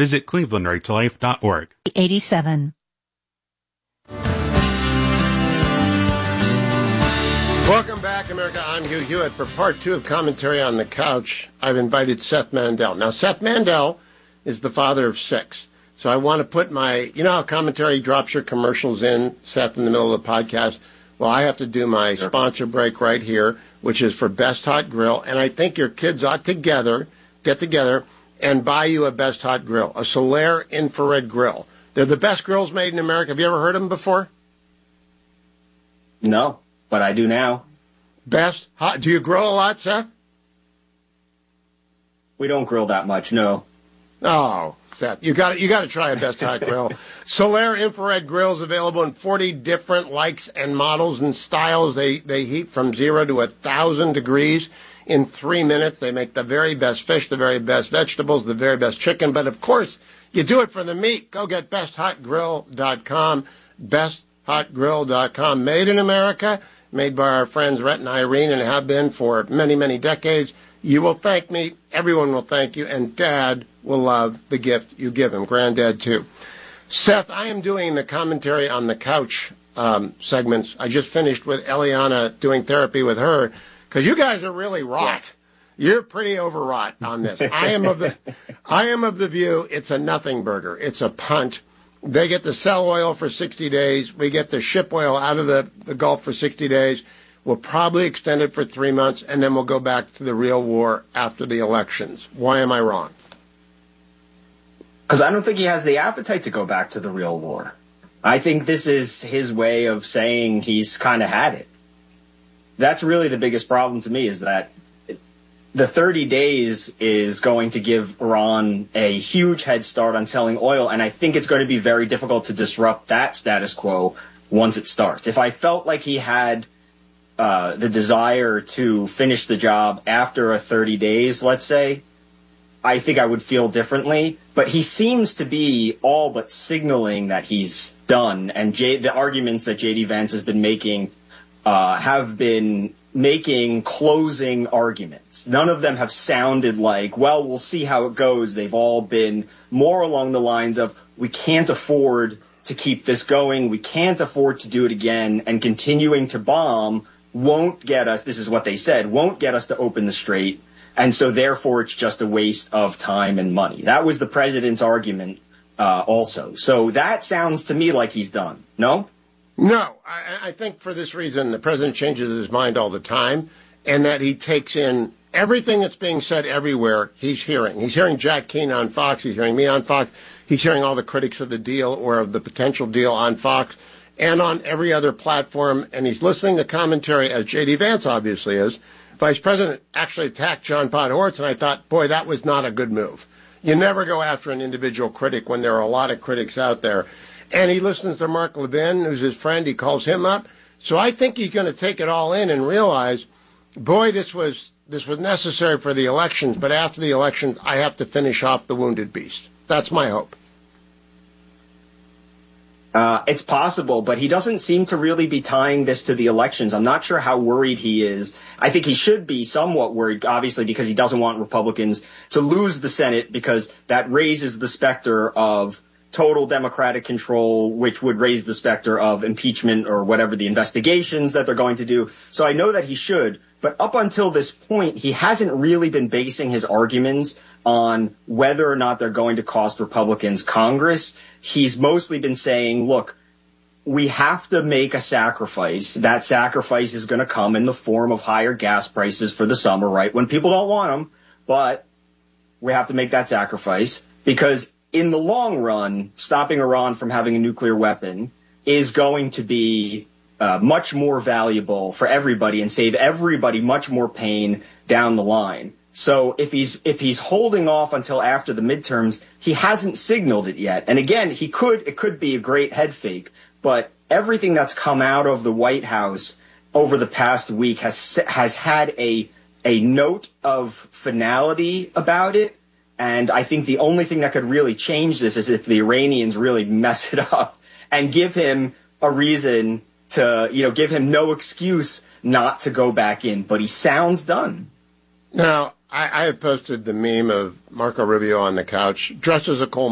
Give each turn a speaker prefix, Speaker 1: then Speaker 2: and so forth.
Speaker 1: Visit clevelandrightolife.org.
Speaker 2: 87.
Speaker 3: Welcome back, America. I'm Hugh Hewitt. For part 2 of Commentary on the Couch, I've invited Seth Mandel. Now, Seth Mandel is the father of 6. So I want to put my, you know how Commentary drops your commercials in, Seth, in the middle of the podcast? Well, I have to do my sponsor break right here, which is for Best Hot Grill. And I think your kids ought to get together and buy you a Best Hot Grill, a Solaire infrared grill. They're the best grills made in America. Have you ever heard of them before?
Speaker 4: No, but I do now.
Speaker 3: Best Hot. Do you grill a lot, Seth?
Speaker 4: We don't grill that much, no.
Speaker 3: Oh, Seth, you got to try a Best Hot Grill. Solaire infrared grills available in 40 different likes and models and styles. They heat from 0 to 1,000 degrees in 3 minutes. They make the very best fish, the very best vegetables, the very best chicken. But, of course, you do it for the meat. Go get BestHotGrill.com, BestHotGrill.com. Made in America, made by our friends Rhett and Irene, and have been for many, many decades. You will thank me. Everyone will thank you. And Dad will love the gift you give him. Granddad, too. Seth, I am doing the Commentary on the Couch segments. I just finished with Eliana doing therapy with her, because you guys are really wrought. You're pretty overwrought on this. I am of the view it's a nothing burger. It's a punt. They get to sell oil for 60 days. We get to ship oil out of the Gulf for 60 days. We'll probably extend it for 3 months, and then we'll go back to the real war after the elections. Why am I wrong?
Speaker 4: Because I don't think he has the appetite to go back to the real war. I think this is his way of saying he's kind of had it. That's really the biggest problem to me, is that the 30 days is going to give Iran a huge head start on selling oil, and I think it's going to be very difficult to disrupt that status quo once it starts. If I felt like he had the desire to finish the job after a 30 days, let's say, I think I would feel differently. But he seems to be all but signaling that he's done. And the arguments that J.D. Vance has been making have been making closing arguments. None of them have sounded like, well, we'll see how it goes. They've all been more along the lines of, we can't afford to keep this going. We can't afford to do it again. And continuing to bomb won't get us, this is what they said, won't get us to open the strait. And so therefore it's just a waste of time and money. That was the president's argument also. So that sounds to me like he's done. No?
Speaker 3: No. I think for this reason the president changes his mind all the time, and that he takes in everything that's being said everywhere he's hearing. He's hearing Jack Keane on Fox. He's hearing me on Fox. He's hearing all the critics of the deal or of the potential deal on Fox and on every other platform, and he's listening to commentary, as J.D. Vance obviously is. Vice President actually attacked John Podhoretz, and I thought, boy, that was not a good move. You never go after an individual critic when there are a lot of critics out there. And he listens to Mark Levin, who's his friend. He calls him up. So I think he's going to take it all in and realize, boy, this was necessary for the elections, but after the elections, I have to finish off the wounded beast. That's my hope.
Speaker 4: It's possible, but he doesn't seem to really be tying this to the elections. I'm not sure how worried he is. I think he should be somewhat worried, obviously, because he doesn't want Republicans to lose the Senate, because that raises the specter of total Democratic control, which would raise the specter of impeachment or whatever the investigations that they're going to do. So I know that he should, but up until this point, he hasn't really been basing his arguments on whether or not they're going to cost Republicans Congress. He's mostly been saying, look, we have to make a sacrifice. That sacrifice is going to come in the form of higher gas prices for the summer, right? When people don't want them, but we have to make that sacrifice, because in the long run, stopping Iran from having a nuclear weapon is going to be much more valuable for everybody and save everybody much more pain down the line. So if he's holding off until after the midterms, he hasn't signaled it yet. And again, it could be a great head fake, but everything that's come out of the White House over the past week has had a note of finality about it. And I think the only thing that could really change this is if the Iranians really mess it up and give him a reason to, give him no excuse not to go back in. But he sounds done.
Speaker 3: Now, I have posted the meme of Marco Rubio on the couch, dressed as a coal